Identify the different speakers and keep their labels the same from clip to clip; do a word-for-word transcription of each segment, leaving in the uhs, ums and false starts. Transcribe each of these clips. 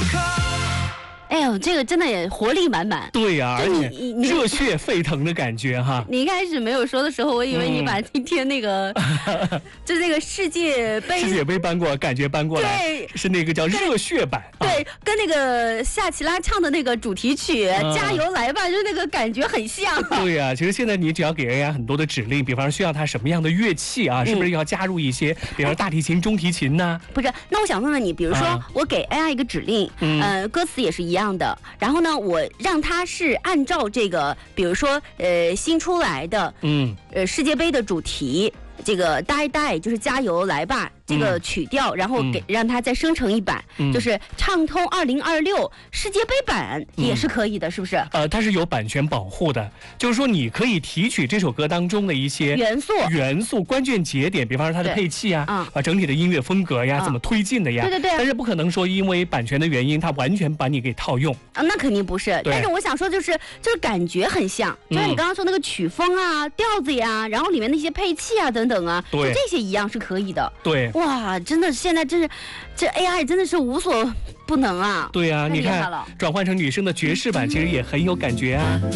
Speaker 1: 哎呦，这个真的也活力满满。
Speaker 2: 对呀、啊，而且
Speaker 1: 你你
Speaker 2: 热血沸腾的感觉哈。
Speaker 1: 你一开始没有说的时候，我以为你把今天那个，嗯、就那个世界杯
Speaker 2: 世界杯搬过，感觉搬过来，
Speaker 1: 对，
Speaker 2: 是那个叫热血版。
Speaker 1: 对，啊、跟那个夏奇拉唱的那个主题曲《嗯、加油来吧》，就那个感觉很像。
Speaker 2: 对呀、啊，其实现在你只要给 A I 很多的指令，比方说需要它什么样的乐器啊，嗯、是不是要加入一些，比方说大提琴、中提琴呢？
Speaker 1: 不是，那我想问问你，比如说、啊、我给 A I 一个指令，嗯、呃，歌词也是一样的，然后呢，我让它是按照这个，比如说呃新出来的，嗯，呃世界杯的主题，这个呆呆就是加油来吧。这个曲调，嗯、然后给、嗯、让它再生成一版，嗯、就是畅通二零二六世界杯版也是可以的，嗯、是不是？
Speaker 2: 呃，它是有版权保护的，就是说你可以提取这首歌当中的一些
Speaker 1: 元素、
Speaker 2: 元素、关键节点，比方说它的配器啊，啊、嗯、整体的音乐风格呀，嗯、怎么推进的呀？
Speaker 1: 对对对。
Speaker 2: 但是不可能说因为版权的原因，它完全把你给套用
Speaker 1: 啊，那肯定不是。但是我想说，就是就是感觉很像，就像你刚刚说那个曲风啊、调子呀，然后里面的一些配器啊等等啊，
Speaker 2: 对，
Speaker 1: 这些一样是可以的。
Speaker 2: 对。
Speaker 1: 哇，真的。现在真是，这 A I 真的是无所不能啊！
Speaker 2: 对呀、啊，你看转换成女生的爵士版，其实也很有感觉啊。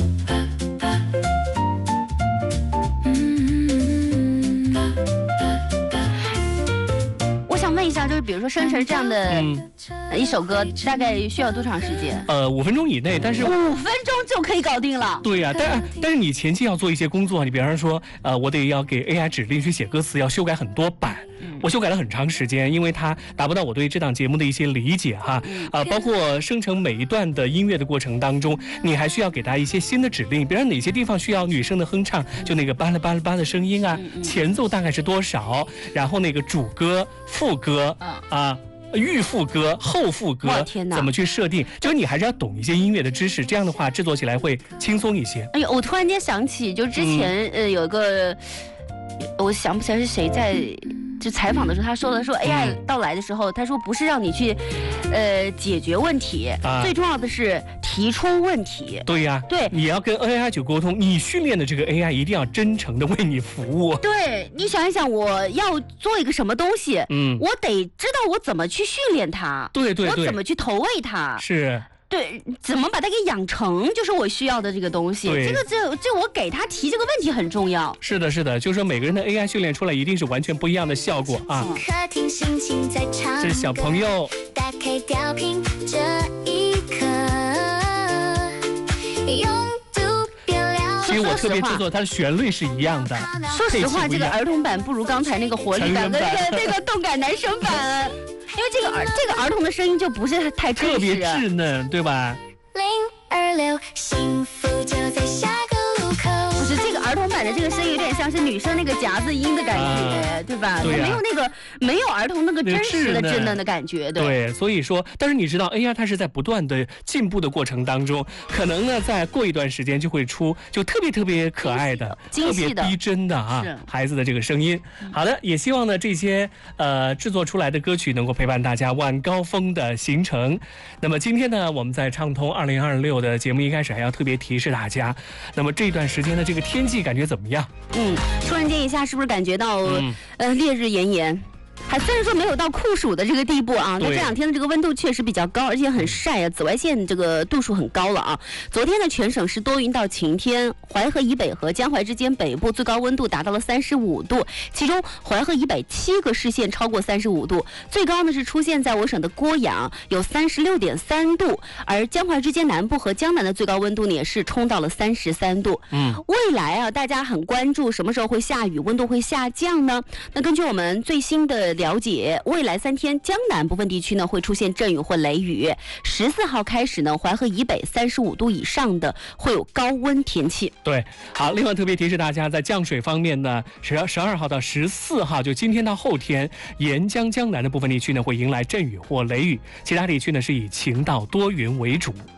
Speaker 1: 我想问一下，就是比如说生成这样的一首歌，嗯、大概需要多长时间？
Speaker 2: 呃，五分钟以内，但是
Speaker 1: 五分钟就可以搞定了。
Speaker 2: 对呀、啊，但但是你前期要做一些工作，你比方说，呃，我得要给 A I 指令去写歌词，要修改很多版。我修改了很长时间，因为它达不到我对这档节目的一些理解哈，啊，包括生成每一段的音乐的过程当中，你还需要给它一些新的指令，比如哪些地方需要女生的哼唱，就那个巴拉巴拉巴的声音啊，前奏大概是多少，然后那个主歌、副歌啊。预副歌、后副歌怎么去设定？就是你还是要懂一些音乐的知识，这样的话制作起来会轻松一些。
Speaker 1: 哎呦，我突然间想起，就之前、嗯、呃有一个，我想不起来是谁在。就采访的时候，他说的说 A I 到来的时候，他说不是让你去，呃，解决问题，啊、最重要的是提出问题。
Speaker 2: 对呀、啊，
Speaker 1: 对，
Speaker 2: 你要跟 A I 去沟通，你训练的这个 A I 一定要真诚的为你服务。
Speaker 1: 对，你想一想，我要做一个什么东西，嗯，我得知道我怎么去训练它，
Speaker 2: 对对对，
Speaker 1: 我怎么去投喂它，
Speaker 2: 是。
Speaker 1: 对，怎么把它给养成，就是我需要的这个东西。这个这这我给他提这个问题很重要。
Speaker 2: 是的，是的，就是说每个人的 A I 训练出来一定是完全不一样的效果啊。这是小朋友。打开调频这一刻，其实我特别制作它的旋律是一样的。
Speaker 1: 说实话，这个儿童版不如刚才那个活力版的那个那个动感男生版。因为这个儿这个儿童的声音就不是太真实，
Speaker 2: 特别稚嫩，对吧？零二六，幸福就在下个路口。
Speaker 1: 不是这个儿童版的这个声音有点像是女生那个夹子音的感觉，啊、对吧？
Speaker 2: 对、啊，
Speaker 1: 它没有那个没有儿童那个真实的稚嫩的感觉，对。
Speaker 2: 对，所以说，但是你知道 A I 它是在不断的进步的过程当中，可能呢，再过一段时间就会出就特别特别可爱的、
Speaker 1: 特
Speaker 2: 别逼真的啊孩子的这个声音。好的，也希望呢这些呃制作出来的歌曲能够陪伴大家晚高峰的行程。那么今天呢，我们在畅通二零二六的节目一开始还要特别提示大家，那么这段时间的这个天气感觉怎么样？
Speaker 1: 嗯，突然间一下是不是感觉到、嗯、呃烈日炎炎？还虽然说没有到酷暑的这个地步啊，那这两天的这个温度确实比较高，而且很晒啊，紫外线这个度数很高了啊。昨天呢，全省是多云到晴天，淮河以北和江淮之间北部最高温度达到了三十五度，其中淮河以北七个市县超过三十五度，最高呢是出现在我省的郭阳，有三十六点三度，而江淮之间南部和江南的最高温度呢也是冲到了三十三度。嗯，未来啊，大家很关注什么时候会下雨，温度会下降呢？那根据我们最新的了解，未来三天江南部分地区呢会出现阵雨或雷雨。十四号开始呢，淮河以北三十五度以上的会有高温天气。
Speaker 2: 对，好，另外特别提示大家，在降水方面呢，十十二号到十四号，就今天到后天，沿江江南的部分地区呢会迎来阵雨或雷雨，其他地区呢是以晴到多云为主。